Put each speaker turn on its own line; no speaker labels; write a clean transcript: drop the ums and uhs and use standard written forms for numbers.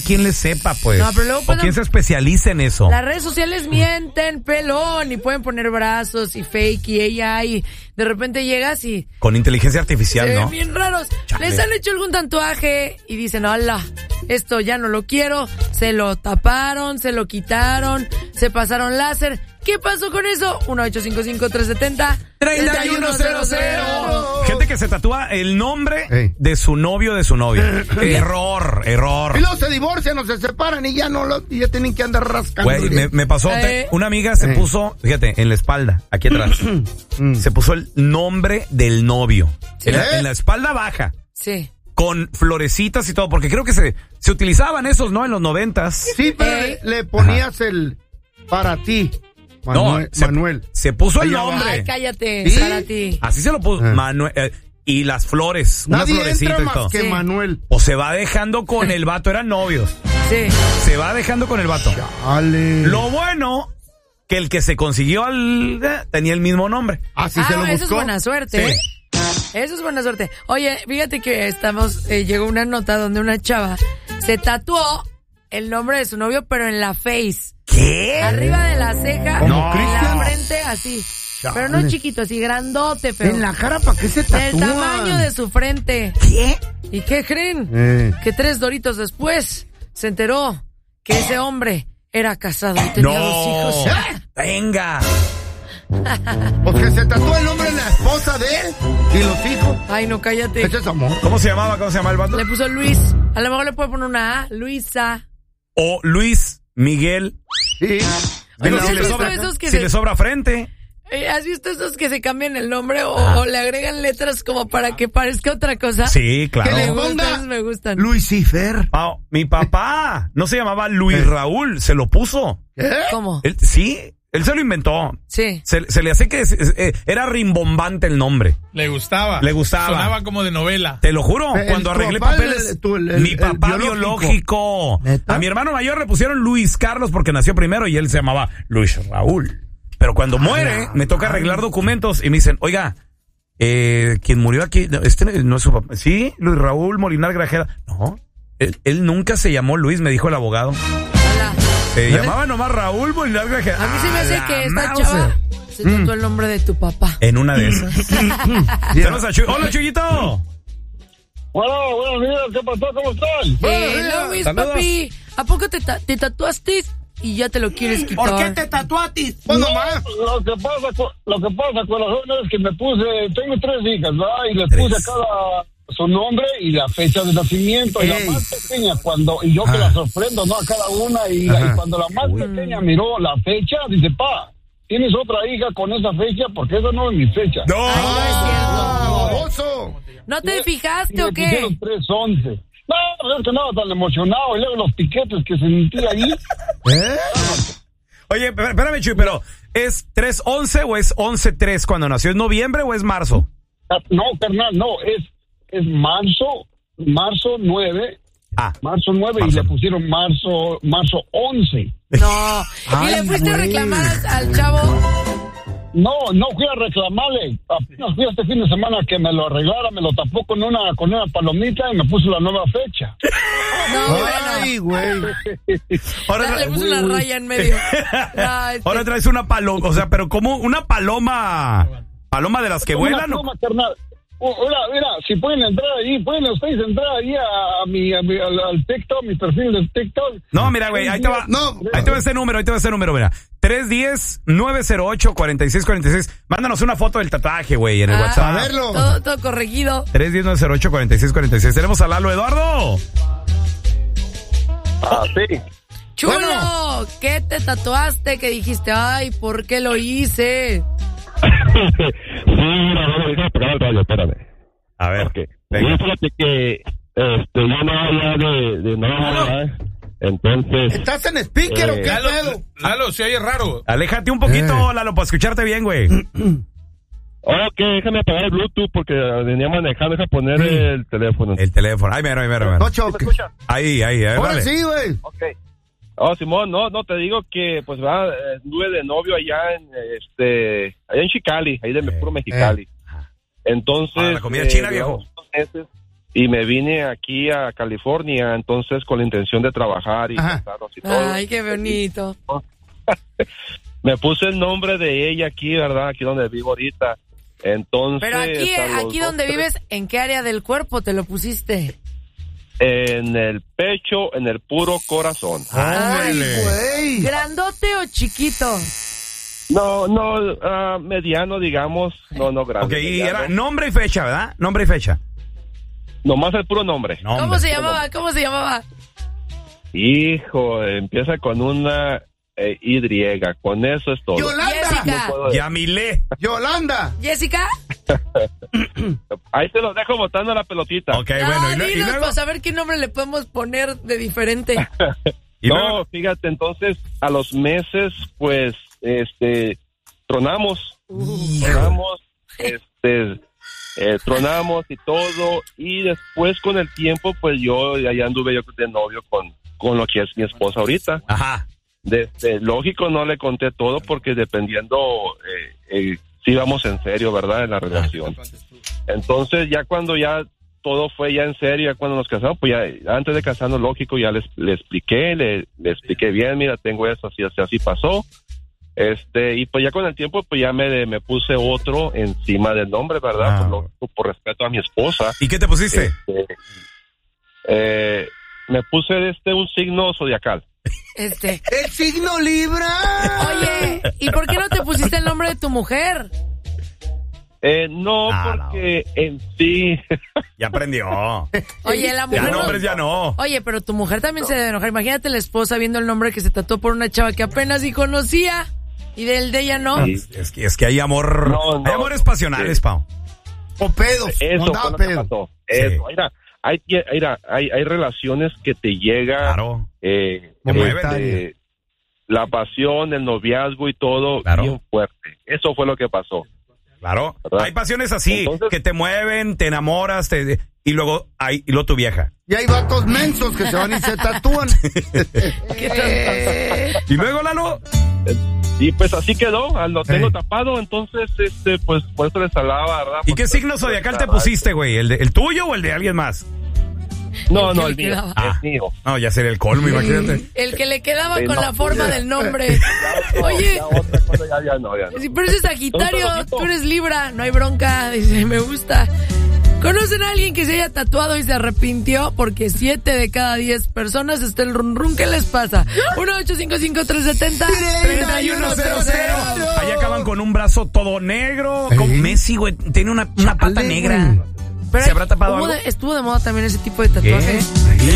quien le sepa, pues.
No, pero luego
o quien se especialice en eso.
Las redes sociales mienten, pelón, y pueden poner brazos y fake y AI. De repente llegas y...
Con inteligencia artificial,
se
¿no?
ven bien raros.
Chale.
Les han hecho algún tatuaje y dicen, hola, esto ya no lo quiero. Se lo taparon, se lo quitaron, se pasaron láser. ¿Qué pasó con eso? 1-855-370-3100.
Gente que se tatúa el nombre de su novio o de su novia. Error.
Y luego se divorcian o se separan y ya ya tienen que andar rascando.
Güey, me pasó, una amiga se puso, fíjate, en la espalda, aquí atrás, se puso el nombre del novio.
¿Sí?
En la espalda baja.
Sí.
Con florecitas y todo, porque creo que se utilizaban esos, ¿no? En los 90s.
Sí, pero le ponías el para ti. Manuel.
Se puso el nombre.
Ay, cállate,
¿Sí?
para ti.
Así se lo puso. Manuel. Y las flores.
Nadie
unas florecitas
entra
y todo.
más que Manuel.
O se va dejando con el vato. Eran novios.
Sí.
Se va dejando con el vato.
Chale.
Lo bueno, que el que se consiguió tenía el mismo nombre.
Así se lo buscó.
Eso es buena suerte.
Sí.
Eso es buena suerte. Oye, fíjate que llegó una nota donde una chava se tatuó el nombre de su novio, pero en la face.
¿Qué?
Arriba de la ceja,
¿Como
en
Cristian?
la frente, así.
Chale.
Pero no chiquito, así grandote, feo.
En la cara, ¿para qué se tatúan?
Del tamaño de su frente.
¿Qué?
¿Y qué creen? Que 3 doritos después se enteró que ese hombre era casado y tenía 2 hijos.
Venga.
Porque se tatuó el nombre de la esposa de él y los hijos.
Ay, no, cállate.
Ese es amor.
¿Cómo se llama el vato?
Le puso Luis. A lo mejor le puede poner una A. Luisa.
O Luis Miguel.
Sí.
Oye,
Si
¿has
le
visto
sobra,
esos que
si
se-
le sobra frente.
¿Has visto esos que se cambian el nombre o le agregan letras como para que parezca otra cosa?
Sí, claro.
Que le
Me gustan,
ponga
esos me gustan.
Lucifer.
Mi papá no se llamaba Luis Raúl, se lo puso.
¿Cómo?
Él se lo inventó.
Sí.
Se le hace que era rimbombante el nombre.
Le gustaba.
Sonaba
como de novela.
Te lo juro,
El-
cuando
tu
arreglé
papá,
papeles,
el
mi papá biológico.
¿Neta?
A mi hermano mayor le pusieron Luis Carlos porque nació primero y él se llamaba Luis Raúl. Pero cuando muere, me toca arreglar documentos y me dicen, oiga, quien murió aquí, no es su papá. Sí, Luis Raúl Molinar Grajera. No, él nunca se llamó Luis, me dijo el abogado.
Hola.
Se llamaba nomás Raúl Molinar Grajera.
A mí se me hace
¡A
que
la
esta
Mauser!
chava se tatuó el nombre de tu papá.
En una de esas. Tenemos a Hola, Chuyito.
Hola, buenos días, ¿qué pasó? ¿Cómo están?
No, Luis,
Saludos.
papi. ¿A poco te tatuaste y ya te lo quieres quitar?
¿Por qué te tatuaste? Pues nomás.
Lo que pasa, corazón, es que tengo 3 hijas, ¿verdad? Y les
3.
puse a cada su nombre y la fecha de nacimiento. Y la
Ey.
más pequeña, y yo que la sorprendo, ¿no? A cada una, y cuando la más pequeña miró la fecha, dice, pa, ¿tienes otra hija con esa fecha? Porque esa no es mi fecha.
No.
Ay, no es cierto.
Baboso.
¿No te
Y
fijaste
le
o qué?
pusieron 311. No, es que no, tan emocionado. Y luego los piquetes que sentí ahí.
Oye, espérame, Chuy, pero ¿es 3/11 o es 11/3 cuando nació? ¿Es noviembre o es marzo?
No, carnal, no, es marzo 9. Marzo 9 y le pusieron marzo 11.
No. ¿Y le
Ay,
fuiste a
güey.
reclamar al chavo?
No fui a reclamarle. Apenas fui este fin de semana que me lo arreglara, me lo tapó con una palomita y me puso la nueva fecha.
No,
Ay, güey.
Ahora,
le puso una raya en medio. No,
ahora traes una paloma, o sea, pero como una paloma de las que vuelan.
Una pluma, carnal. Mira, si pueden entrar ahí, pueden ustedes entrar ahí al TikTok, mi perfil de TikTok.
No, mira, güey, ahí te va.
No.
Ahí te va ese número, mira. 310-908-4646. Mándanos una foto del tatuaje, güey, en el WhatsApp.
A verlo.
Todo corregido.
310-908-4646. Tenemos al Lalo Eduardo.
Sí.
Chulo,
Bueno.
¿qué te tatuaste? Que dijiste, ay, ¿por qué lo hice?
Sí, mira, pegar el radio, espérame.
A ver,
Okay.
venga.
Fíjate que yo no había de nada, entonces...
¿Estás en speaker o qué pedo?
Lalo, se oye raro.
Aléjate un poquito, Lalo, para escucharte bien, güey.
Ok, déjame apagar el Bluetooth porque venía manejando, deja poner el teléfono.
El teléfono. Ay, mira.
No choques.
Ahí,
Ahora
dale.
sí, güey.
Ok. Oh, Simón, no, te digo que, pues, anduve de novio allá en Chicali, ahí de puro Mexicali. Entonces...
Ah, la comida china,
duramos
viejo.
2 meses y me vine aquí a California, entonces con la intención de trabajar y casarnos y todo.
Ay, qué bonito.
Me puse el nombre de ella aquí, ¿verdad? Aquí donde vivo ahorita. Entonces,
pero aquí donde vives, ¿en qué área del cuerpo te lo pusiste?
En el pecho, en el puro corazón.
¡Ay, güey!
¿Grandote o chiquito?
No, mediano, digamos. No, grande.
Ok, y
mediano.
era nombre y fecha, ¿verdad? Nombre y fecha.
Nomás el puro nombre.
¿Cómo se llamaba?
Hijo, empieza con una Y. Con eso es todo.
¡Yolanda!
Jessica.
Yamilé.
¡Yolanda!
¿Jessica?
Ahí te lo dejo botando la pelotita.
Ok, bueno. ¿Y
dinos
luego?
para saber qué nombre le podemos poner de diferente.
¿Y
No,
luego?
fíjate, entonces a los meses, pues, tronamos, tronamos y todo, y después con el tiempo, pues yo ya anduve yo de novio con lo que es mi esposa ahorita.
Ajá.
Lógico, no le conté todo porque dependiendo si íbamos en serio, ¿verdad? En la relación. Entonces ya cuando ya todo fue ya en serio, ya cuando nos casamos, pues ya antes de casarnos, lógico, ya le expliqué, le expliqué bien, mira, tengo eso, así pasó. Y pues ya con el tiempo, pues ya me puse otro encima del nombre, ¿verdad? Por respeto a mi esposa.
¿Y qué te pusiste?
Me puse un signo zodiacal.
¡El signo Libra!
Oye, ¿y por qué no te pusiste el nombre de tu mujer?
No, porque en sí...
Ya aprendió.
Oye, la mujer...
Ya nombres ya no.
Oye, pero tu mujer también se debe enojar. Imagínate la esposa viendo el nombre que se tatuó por una chava que apenas sí conocía y del de ella no.
Sí.
Es que hay amor... hay amores pasionales, Pau.
O pedos.
Eso fue lo que pasó. Eso, mira, hay relaciones que te llega...
Claro.
La pasión, el noviazgo y todo, bien fuerte. Eso fue lo que pasó.
Claro.
¿Verdad?
Hay pasiones así, entonces, que te mueven, te enamoras, y luego tu vieja.
Y hay vatos mensos que se van y se tatúan.
Y luego, Lalo.
Y pues así quedó, lo tengo tapado, entonces, pues por eso les hablaba, ¿verdad?
¿Y qué signo zodiacal te pusiste, güey? ¿El tuyo o el de alguien más?
No,
el
el mío. Es mío.
No, ya sería el colmo, imagínate.
El que le quedaba con la forma del nombre. Oye,
ya no.
si pero ese es Sagitario, tú eres Libra, no hay bronca, dice, me gusta. ¿Conocen a alguien que se haya tatuado y se arrepintió? Porque 7 de cada 10 personas está el run. ¿Qué les pasa? 1-855-370-3100.
Ahí acaban con un brazo todo negro. Con Messi, güey, tiene una pata negra.
Pero
¿Se habrá tapado algo?
estuvo de moda también ese tipo de tatuaje.
¿Qué?